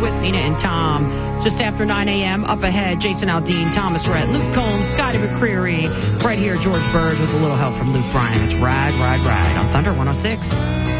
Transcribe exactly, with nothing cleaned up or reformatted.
with Nina and Tom. Just after nine a.m., up ahead, Jason Aldean, Thomas Rhett, Luke Combs, Scotty McCreery. Right here, George Burge with a little help from Luke Bryan. It's Ride, Ride, Ride on Thunder one oh six.